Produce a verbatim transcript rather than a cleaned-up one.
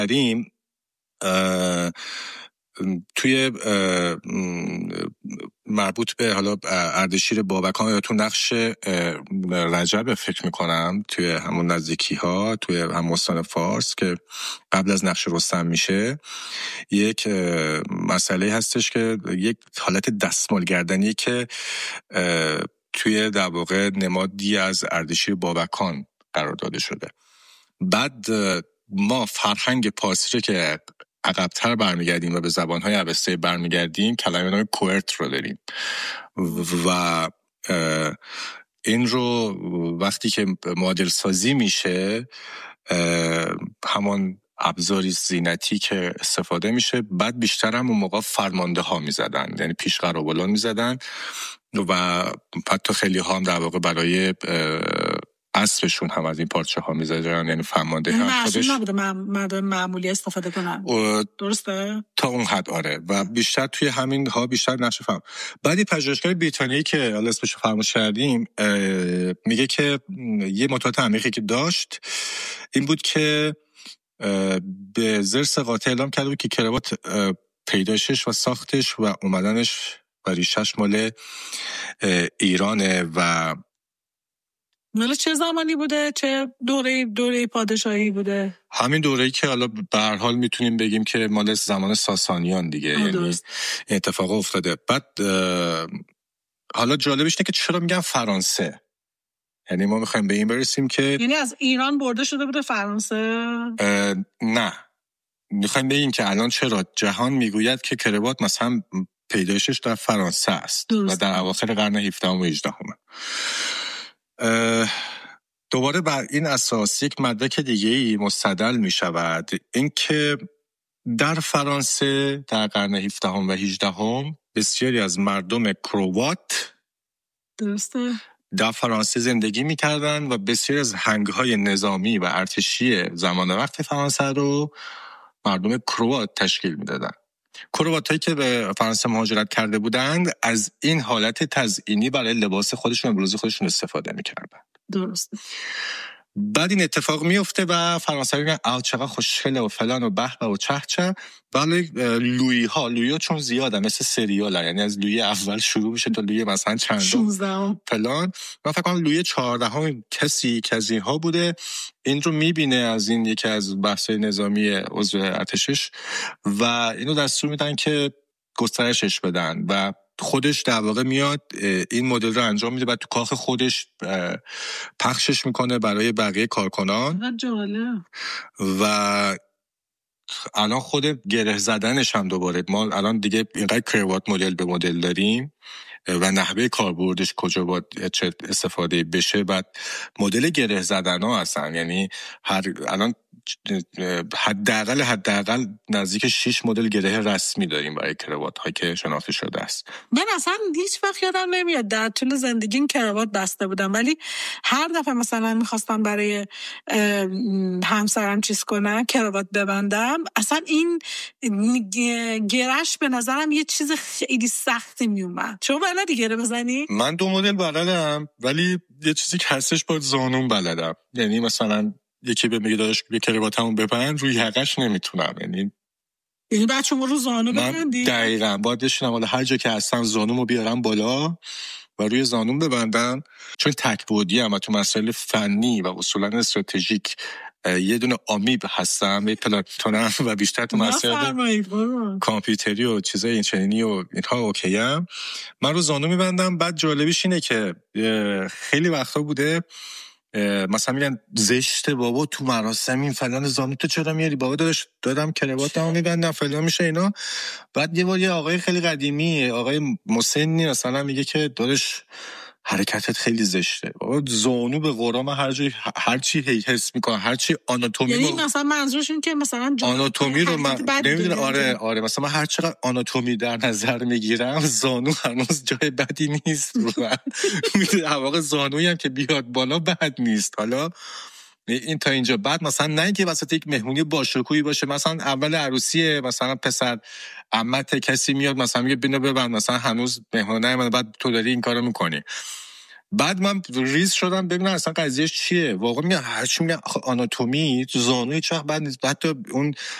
کردیم توی مربوط به حالا اردشیر بابکان یا تو نقش رجب فکر میکنم توی همون نزدیکی ها توی هم استان فارس که قبل از نقش رستم میشه، یک مسئله هستش که یک حالت دستمال گردنی که توی در واقع نمادی از اردشیر بابکان قرار داده شده. بعد ما فرهنگ پارسی رو که عقب‌تر برمیگردیم و به زبان‌های اوسطایی برمیگردیم، کلمه نام کوئرت رو داریم و این رو وقتی که معادل سازی میشه همون ابزاری زینتی که استفاده میشه، بعد بیشتر هم اون موقع فرمانده ها میزدن، یعنی پیش قراولان میزدن و حتی خیلی ها هم در واقع برای اسبشون هم از این پارچه ها میزدن، یعنی فرمانده هم خودش نبوده مردم معمولی استفاده کنن. درسته؟ تا اون حد آره، و بیشتر توی همین ها بیشتر نقش فهم. بعدی پژوهشگر بریتانیایی که حالا اسمش فراموش کردیم میگه که یه مطالعات عمیقی که داشت این بود که به زرس قاطع اعلام کرده بود که کراوات پیدایشش و ساختش و اومدنش و ریشش مال ایرانه و مال چه زمانی بوده؟ چه دوره دوره پادشاهی بوده؟ همین دوره‌ای که حالا به هر حال میتونیم بگیم که مال زمان ساسانیان دیگه، یعنی اتفاق افتاده. بعد حالا جالبش اینه که چرا میگن فرانسه، یعنی ما میخوایم به این برسیم که یعنی از ایران برده شده بوده فرانسه؟ نه، میخوایم به این که الان چرا جهان میگوید که کراوات مثلا پیدایشش در فرانسه است درست. و در اواخر قرن هفدهم و هجدهم. دوباره بر این اساس یک مدرک دیگه‌ای مستدل می شود، این که در فرانسه در قرن هفدهم و هجدهم بسیاری از مردم کروات درسته در فرانسه زندگی می کردن و بسیاری از هنگ‌های نظامی و ارتشی زمان وقت فرانسه رو مردم کروات تشکیل می دادن. کرواتایی که به فرانسه مهاجرت کرده بودند از این حالت تزئینی برای لباس خودشون امروزی خودشون استفاده می‌کردن. درست. بعد این اتفاق میفته و فرانسوی میگن آ چقدر خوشگله و فلان و به به و چه چه. ولی لویی ها لویی ها چون زیاده مثل سریال، یعنی از لویی اول شروع میشه تا لویی مثلا چندم فلان. من فکر کنم لویی چهاردهم کسی که از اینها بوده این رو میبینه از این یکی از بحث‌های نظامی عضو ارتشش و اینو دستور میدن که گسترشش بدن و خودش در واقع میاد این مدل رو انجام میده و تو کاخ خودش پخشش میکنه برای بقیه کارکنان و الان خود گره زدنش هم دوباره ما الان دیگه اینقدر کراوات مدل به مدل داریم و نحوه کاربردش کجا باید چه استفاده بشه. بعد مدل گره زدن ها هستن، یعنی هر الان حداقل حداقل نزدیک شش مدل گره رسمی داریم برای کراوات ها که شناخته شده است. من اصلا هیچ وقت یادم نمیاد در طول زندگیم کراوات بسته بودم، ولی هر دفعه مثلا میخواستم برای همسرم چیز کنم کراوات ببندم، اصلا این گرش به نظرم یه چیز خیلی سختی میومد. شما بلدی گره بزنی؟ من دو مدل بلدم، ولی یه چیزی که هستش باید زانوم بلدم، یعنی مثلا یکی به میگه داداش یه کراواتمو ببند روی حقش نمیتونم، یعنی یعنی بعد شما رو زانو ببندی؟ دقیقاً باید بشینم حالا هر جا که هستم زانومو بیارم بالا و روی زانوم ببندم، چون تک‌بعدی ام و تو مسائل فنی و اصولا استراتژیک یه دونه آمیب هستم، یه پلاتونم و بیشتر تو مسائل کامپیوتری و چیزای این چنینی و اینها اوکی ام. من رو زانو میبندم. بعد جالبیش اینه که خیلی وقتا بوده مثلا میگن زشته بابا تو مراسم این فلان زانو تو چرا میاری بابا داداش دادم کراواتمو میبندم فلان میشه اینا. بعد یه بار یه آقای خیلی قدیمی آقای مسنی مثلا میگه که داداش حرکتت خیلی زشته بابا، زانو به قرآن هر جای هر چی حس میکنه هر چی آناتومی یعنی مثلا منظورش این که مثلا آناتومی رو من نمیدونم. آره آره مثلا من هر چقدر آناتومی در نظر میگیرم زانو هنوز جای بدی نیست رو میده واقعا زانویی هم که بیاد بالا بد نیست. حالا این تا اینجا. بعد مثلا نه اینکه وسط یک مهمونی باشکوهی باشه، مثلا اول عروسیه مثلا پسر عمت کسی میاد مثلا میگه بینو ببند مثلا هنوز مهمونه من، بعد تو داری این کارو میکنی. بعد من ریز شدم ببینم اصلا قضیهش چیه. واقعا میگم هرچی میگم آناتومی تو زانو هیچ وقت بد نیست، حتی اون